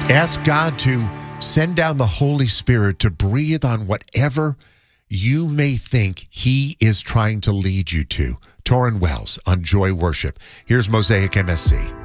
Ask God to send down the Holy Spirit to breathe on whatever you may think He is trying to lead you to. Torrin Wells on Joy Worship. Here's Mosaic MSC.